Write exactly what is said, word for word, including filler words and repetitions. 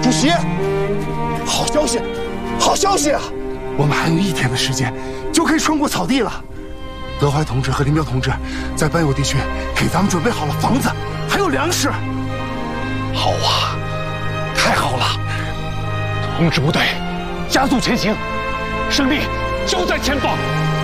主席，好消息，好消息啊！ 我们还有一天的时间，就可以穿过草地了。德怀同志和林彪同志在班友地区给咱们准备好了房子，还有粮食。 好啊，太好了！同志部队加速前行，胜利就在前方。